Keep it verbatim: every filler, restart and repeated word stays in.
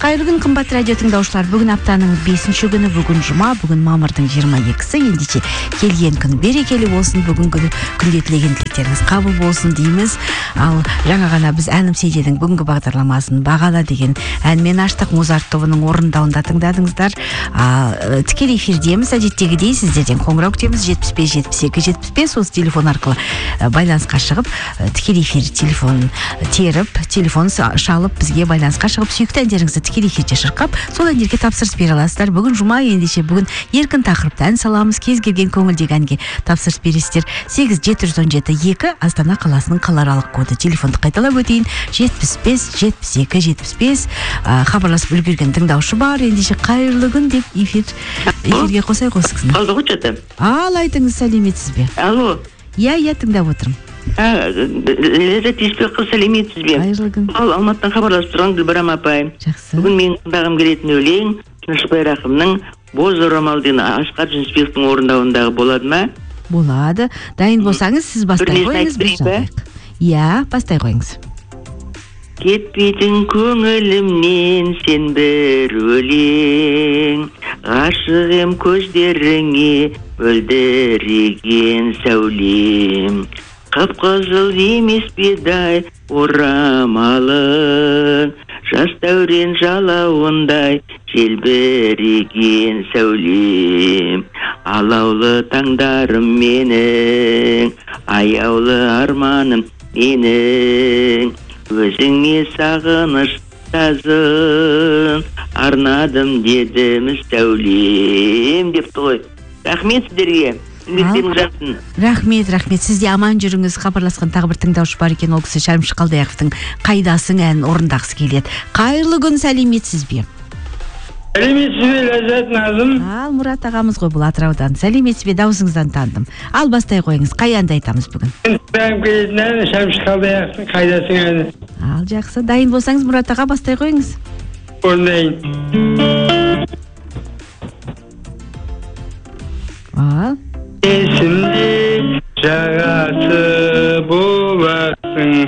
Қайырлы күн қымбат радио тыңдаушылар. Бүгін аптаның бесінші күні, бүгін жұма, бүгін мамырдың жиырма екісі. Ендеше келген күн берекелі болсын, бүгін күні күнде тілеген тілектеріңіз қабыл болсын дейміз. Ал жаңа ғана біз әнім седедің бүгінгі бағдарламасын бағала деген әнмен аштық. Музарт тобының орындауында тыңдадыңыздар. Тікелей эфирдеміз, әдеттегідей сіздерден қоңырау күтеміз жетпіс бес жетпіс екі жетпіс бес. Осы телефон арқылы байланысқа шығып, тікелей эфир телефонын теріп, телефон шалып бізге байланысқа шығып, сүйікті әндеріңізді тікелей эфирде шырқап, сол әндерге тапсырыс бере аласыздар. Бүгін жұма, ендеше бүгін еркін тақырыпта ән саламыз. Кез келген көңілдегі әнге тапсырыс бересіздер. сегіз жеті жүз он жеті екі Астана қаласының қалааралық коды. Телефонды қайталап өтейін: жетпіс бес жетпіс екі жетпіс бес. Хабарласып үлгерген тыңдаушы бар. Ендеше қайырлы күн деп эфир эфирге қосай қосықсын. Қалды ғой жатыр. Ал, айтыңыз, сәлеметсіз бе? Алло. Иә, иә, тыңдап отырмын. Ләззат Еспекқызы, сәлеметсіз бе? Қайырлы күн. Ал Алматыдан хабарласып тұрған Гүлбарам апай. Жақсы. Бүгін мен тыңдағым келетін өлең Тынышбай Рақымның Боз орамал деген Асқар Жүнісбековтің орындауындағы болады ма? Болады. Дайын болсаңыз, сіз бастай Бірнесін қойыңыз, біз айтып берейін жалғайық. Иә, бастай қойыңыз. Кетпейтін көңілімнен сен бір өлең, ғашық ем көздеріңе мөлдіреген сәулем. Қып-қызыл емес бедай орамалың, жас дәурен жалауындай желбіреген сәулем. Алаулы таңдарым менің, аяулы арманым менің, өзіңе сағыныш тазын арнадым дедім сәулем депті ғой. Рахмет сіздерге. Рахмет, рахмет. Сізде аман жүріңіз. Хабарласқан тағы бір тыңдаушы бар екен, ол кісі Шәрімші Қалдаяқовтың Қайдасың әнін орындағысы келеді. Қайырлы күн, сәлеметсіз бе? Сәлеметсіз бе, Ләззат Назым? Ал, Мұрат ағамыз ғой бұл, Атыраудан. Сәлеметсіз бе, даусыңыздан таныдым. Ал, бастай қойыңыз. Қай әнді айтамыз бүгін? Тыңдағым келетін ән Шәрімші Қалдаяқовтың Қайдасың әні. Ал, жақсы. Дайын болсаңыз, Мұрат аға, бастай қойыңыз. Орындайын. Ал. Есімде